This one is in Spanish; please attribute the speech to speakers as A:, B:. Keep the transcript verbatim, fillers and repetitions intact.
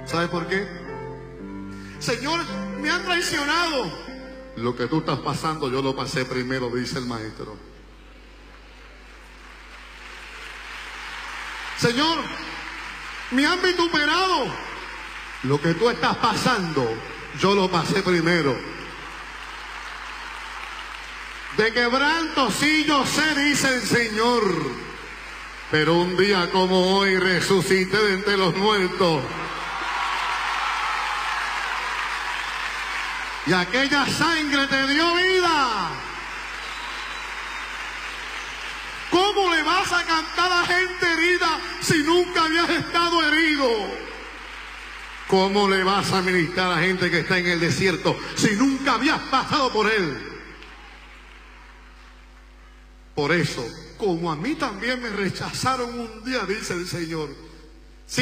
A: ¿Sabe por qué? Señor, me han traicionado. Lo que tú estás pasando yo lo pasé primero, dice el maestro. Señor, me han vituperado. Lo que tú estás pasando yo lo pasé primero. De quebranto sí yo sé, dice el Señor, pero un día como hoy resucité de entre los muertos. Y aquella sangre te dio vida. ¿Cómo le vas a cantar a gente herida si nunca habías estado herido? ¿Cómo le vas a ministrar a gente que está en el desierto si nunca habías pasado por él? Por eso, como a mí también me rechazaron un día, dice el Señor,